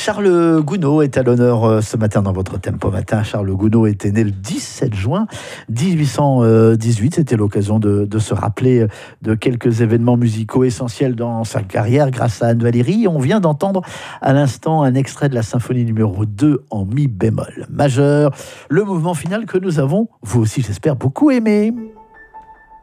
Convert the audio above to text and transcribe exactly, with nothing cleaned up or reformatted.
Charles Gounod est à l'honneur euh, ce matin dans votre Tempo Matin. Charles Gounod était né le dix-sept juin dix-huit cent dix-huit. C'était l'occasion de, de se rappeler de quelques événements musicaux essentiels dans sa carrière grâce à Anne Valéry. On vient d'entendre à l'instant un extrait de la symphonie numéro deux en mi bémol majeur, le mouvement final que nous avons, vous aussi j'espère, beaucoup aimé.